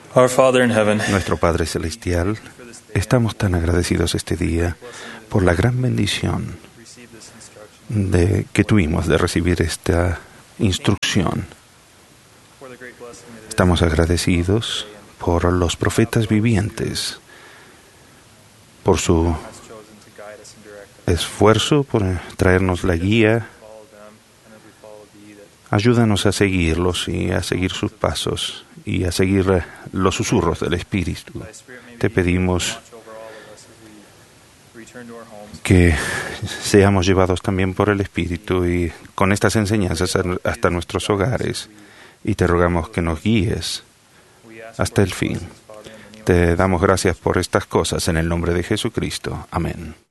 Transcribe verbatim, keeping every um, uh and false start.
Our Father in heaven, Nuestro Padre Celestial, estamos tan agradecidos este día por la gran bendición de, que tuvimos de recibir esta instrucción. Estamos agradecidos por los profetas vivientes, por su esfuerzo, por traernos la guía. Ayúdanos a seguirlos y a seguir sus pasos y a seguir los susurros del Espíritu. Te pedimos que seamos llevados también por el Espíritu y con estas enseñanzas hasta nuestros hogares, y te rogamos que nos guíes hasta el fin. Te damos gracias por estas cosas en el nombre de Jesucristo. Amén.